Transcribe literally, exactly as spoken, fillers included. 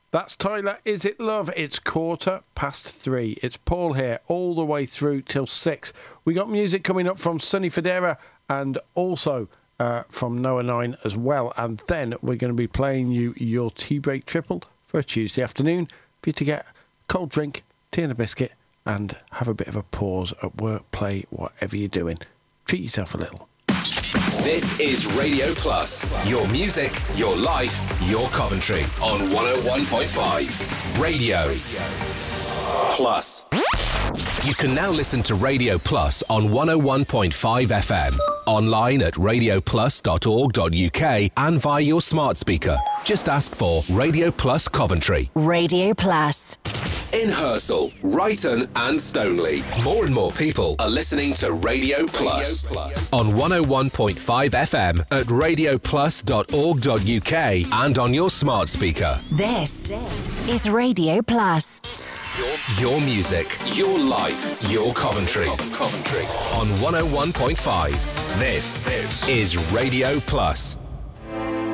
That's Tyler, Is It Love? It's quarter past three. It's Paul here, all the way through till six. We got music coming up from Sonny Fodera and also uh, from Noah Nine as well. And then we're going to be playing you your tea break triple for a Tuesday afternoon for you to get a cold drink, tea and a biscuit, and have a bit of a pause at work, play, whatever you're doing. Treat yourself a little. This is Radio Plus. Your music, your life, your Coventry on one oh one point five. Radio Plus. You can now listen to Radio Plus on one oh one point five F M. Online at radio plus dot org dot U K and via your smart speaker. Just ask for Radio Plus Coventry. Radio Plus. In Hersal, Brighton and Stoneleigh, more and more people are listening to Radio Plus, Radio Plus. On one oh one point five F M at radio plus dot org dot U K and on your smart speaker. This is Radio Plus. Your, your music, your life, your Coventry. Coventry. On one oh one point five. This is Radio Plus.